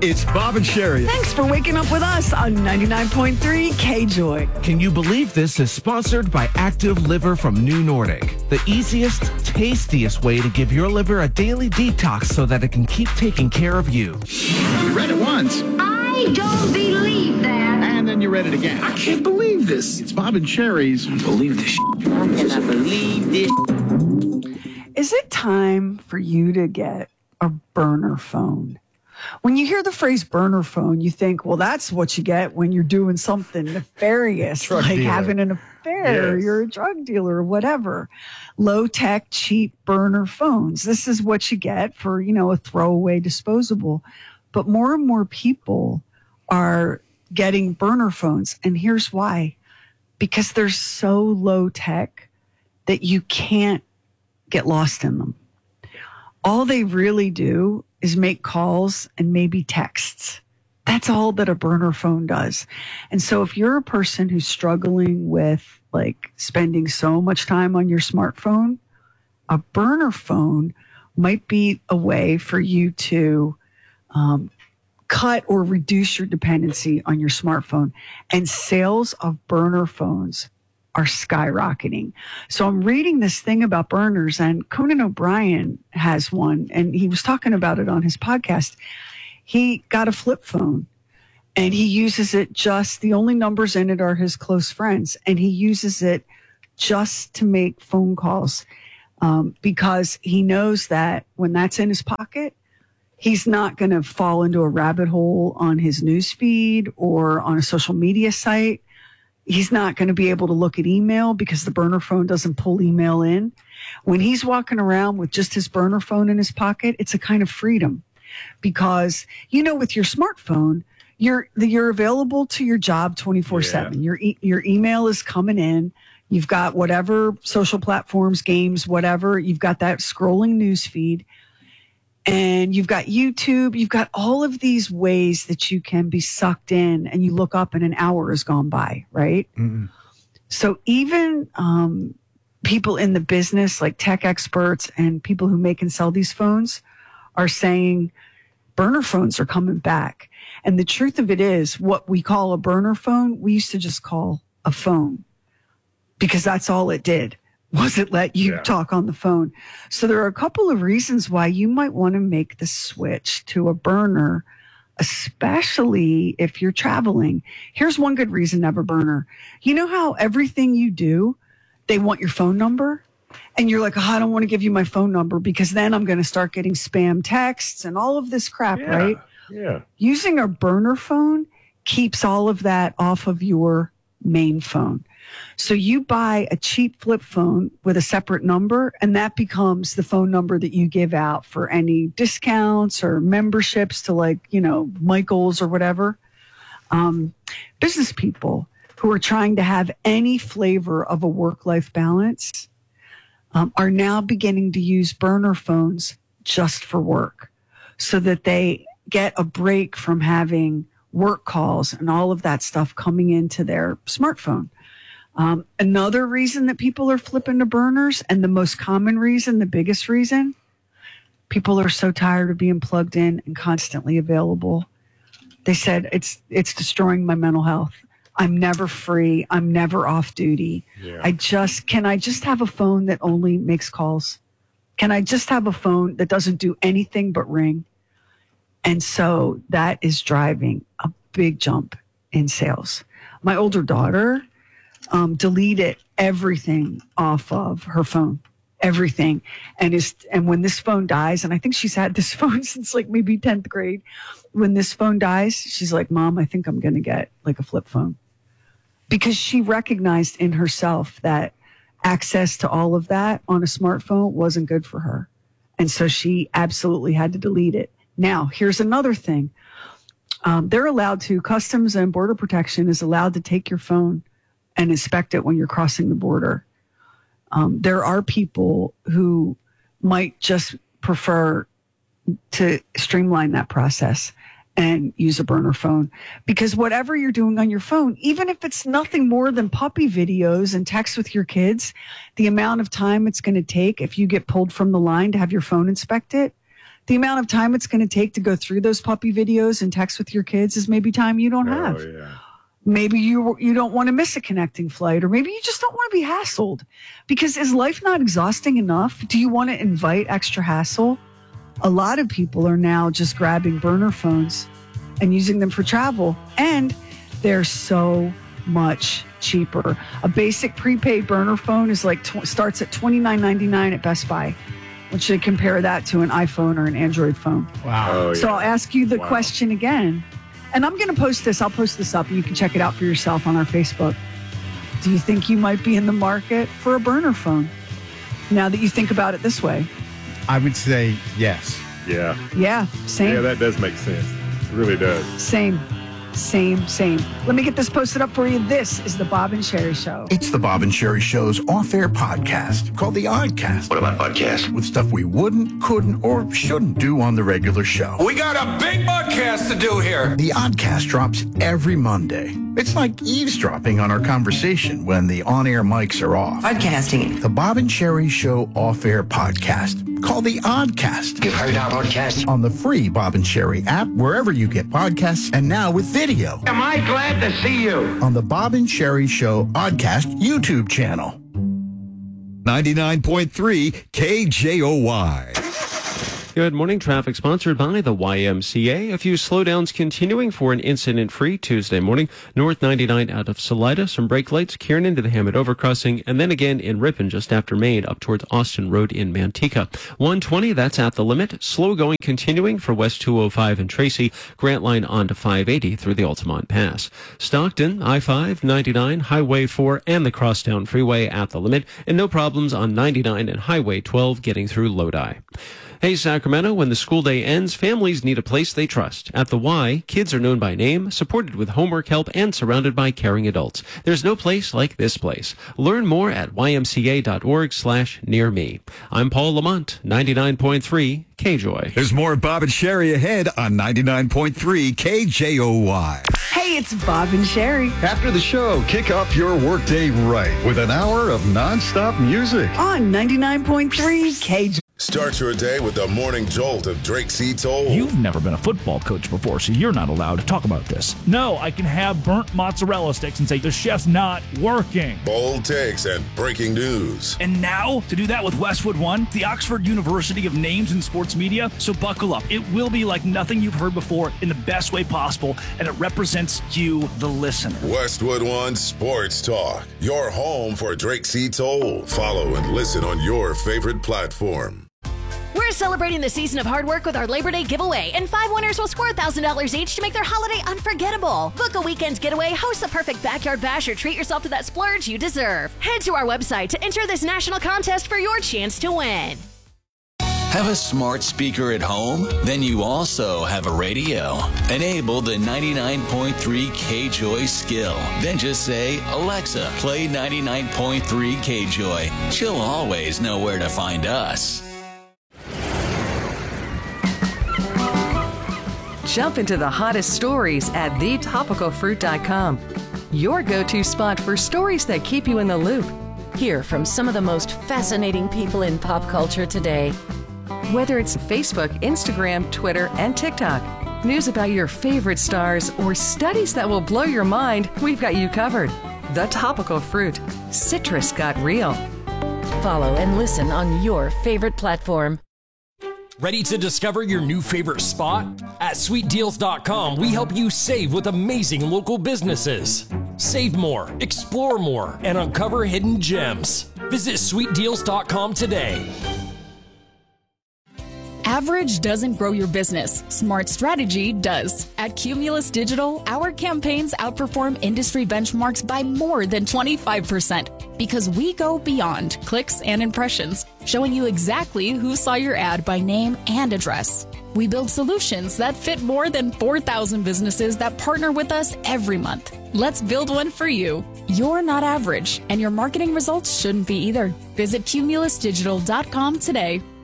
It's Bob and Sherry. Thanks for waking up with us on 99.3 K-Joy. Can you believe this is sponsored by Active Liver from New Nordic? The easiest, tastiest way to give your liver a daily detox so that it can keep taking care of you. You read it once. I don't believe that. And then you read it again. I can't believe this. It's Bob and Sherry's. I don't believe this. I cannot believe this. Is it time for you to get a burner phone? When you hear the phrase burner phone, you think, well, that's what you get when you're doing something nefarious, like dealer. having an affair, Yes. you're a drug dealer or whatever. Low-tech, cheap burner phones. This is what you get for, a throwaway disposable. But more and more people are getting burner phones. And here's why. Because they're so low-tech that you can't get lost in them. All they really do is make calls and maybe texts. That's all that a burner phone does. And so if you're a person who's struggling with spending so much time on your smartphone, a burner phone might be a way for you to cut or reduce your dependency on your smartphone. And sales of burner phones are skyrocketing. So I'm reading this thing about burners, and Conan O'Brien has one, and he was talking about it on his podcast. He got a flip phone, and he uses it the only numbers in it are his close friends, and he uses it just to make phone calls because he knows that when that's in his pocket, he's not going to fall into a rabbit hole on his news feed or on a social media site. He's not going to be able to look at email because the burner phone doesn't pull email in. When he's walking around with just his burner phone in his pocket, it's a kind of freedom because, with your smartphone, you're available to your job 24/7. Your email is coming in. You've got whatever social platforms, games, whatever. You've got that scrolling news feed. And you've got YouTube. You've got all of these ways that you can be sucked in, and you look up and an hour has gone by, right? Mm-hmm. So even people in the business, like tech experts and people who make and sell these phones, are saying burner phones are coming back. And the truth of it is, what we call a burner phone, we used to just call a phone because that's all it did. Was it let you talk on the phone? So there are a couple of reasons why you might want to make the switch to a burner, especially if you're traveling. Here's one good reason to have a burner. You know how everything you do, they want your phone number? And you're like, I don't want to give you my phone number because then I'm going to start getting spam texts and all of this crap, right? Yeah. Using a burner phone keeps all of that off of your main phone. So you buy a cheap flip phone with a separate number, and that becomes the phone number that you give out for any discounts or memberships to Michael's or whatever. Business people who are trying to have any flavor of a work-life balance are now beginning to use burner phones just for work so that they get a break from having work calls and all of that stuff coming into their smartphone. Another reason that people are flipping to burners, and the most common reason, the biggest reason, people are so tired of being plugged in and constantly available. They said, it's destroying my mental health. I'm never free. I'm never off duty. Yeah. Can I just have a phone that only makes calls? Can I just have a phone that doesn't do anything but ring? And so that is driving a big jump in sales. My older daughter deleted everything off of her phone, everything. And when this phone dies, and I think she's had this phone since maybe 10th grade. When this phone dies, she's like, Mom, I think I'm going to get a flip phone. Because she recognized in herself that access to all of that on a smartphone wasn't good for her. And so she absolutely had to delete it. Now, here's another thing. They're allowed to, Customs and Border Protection is allowed to take your phone and inspect it when you're crossing the border. There are people who might just prefer to streamline that process and use a burner phone, because whatever you're doing on your phone, even if it's nothing more than puppy videos and text with your kids, the amount of time it's going to take if you get pulled from the line to have your phone inspected The amount of time it's going to take to go through those puppy videos and text with your kids is maybe time you don't have. Yeah. Maybe you don't want to miss a connecting flight, or maybe you just don't want to be hassled. Because is life not exhausting enough? Do you want to invite extra hassle? A lot of people are now just grabbing burner phones and using them for travel, and they're so much cheaper. A basic prepaid burner phone is starts at $29.99 at Best Buy. What should compare that to an iPhone or an Android phone? Wow. Oh, so I'll ask you the question again, and I'm going to post this. I'll post this up, and you can check it out for yourself on our Facebook. Do you think you might be in the market for a burner phone now that you think about it this way? I would say yes. Yeah. Yeah, same. Yeah, that does make sense. It really does. Same. Let me get this posted up for you. This is the Bob and Sherry Show. It's the Bob and Sherry Show's off-air podcast called The Oddcast. What about podcast? With stuff we wouldn't, couldn't, or shouldn't do on the regular show. We got a big podcast to do here. The Oddcast drops every Monday. It's like eavesdropping on our conversation when the on-air mics are off. Podcasting. The Bob and Sherry Show off-air podcast called The Oddcast. You've heard our podcast? On the free Bob and Sherry app, wherever you get podcasts, and now with video. Am I glad to see you? On the Bob and Sherry Show Oddcast YouTube channel. 99.3 KJOY. Good morning. Traffic sponsored by the YMCA. A few slowdowns continuing for an incident-free Tuesday morning. North 99 out of Salida, some brake lights, Kiernan to the Hammond Overcrossing, and then again in Ripon just after Maine up towards Austin Road in Manteca. 120, that's at the limit. Slow going continuing for West 205 and Tracy. Grant Line on to 580 through the Altamont Pass. Stockton, I-5, 99, Highway 4, and the Crosstown Freeway at the limit, and no problems on 99 and Highway 12 getting through Lodi. Hey, Sacramento, when the school day ends, families need a place they trust. At the Y, kids are known by name, supported with homework help, and surrounded by caring adults. There's no place like this place. Learn more at ymca.org/nearme. I'm Paul Lamont, 99.3 KJOY. There's more Bob and Sherry ahead on 99.3 KJOY. Hey, it's Bob and Sherry. After the show, kick off your workday right with an hour of nonstop music. On 99.3 KJOY. Start your day with the morning jolt of Drake C. Toll. You've never been a football coach before, so you're not allowed to talk about this. No, I can have burnt mozzarella sticks and say the chef's not working. Bold takes and breaking news. And now, to do that with Westwood One, the Oxford University of Names in Sports Media. So buckle up. It will be like nothing you've heard before in the best way possible, and it represents you, the listener. Westwood One Sports Talk, your home for Drake C. Toll. Follow and listen on your favorite platform. We're celebrating the season of hard work with our Labor Day giveaway, and 5 winners will score $1,000 each to make their holiday unforgettable. Book a weekend getaway, host the perfect backyard bash, or treat yourself to that splurge you deserve. Head to our website to enter this national contest for your chance to win. Have a smart speaker at home? Then you also have a radio. Enable the 99.3 KJOY skill. Then just say, Alexa, play 99.3 KJOY. She'll always know where to find us. Jump into the hottest stories at thetopicalfruit.com. Your go-to spot for stories that keep you in the loop. Hear from some of the most fascinating people in pop culture today. Whether it's Facebook, Instagram, Twitter, and TikTok, news about your favorite stars, or studies that will blow your mind, we've got you covered. The Topical Fruit. Citrus got real. Follow and listen on your favorite platform. Ready to discover your new favorite spot? At SweetDeals.com, we help you save with amazing local businesses. Save more, explore more, and uncover hidden gems. Visit SweetDeals.com today. Average doesn't grow your business. Smart strategy does. At Cumulus Digital, our campaigns outperform industry benchmarks by more than 25% because we go beyond clicks and impressions, showing you exactly who saw your ad by name and address. We build solutions that fit more than 4,000 businesses that partner with us every month. Let's build one for you. You're not average, and your marketing results shouldn't be either. Visit cumulusdigital.com today.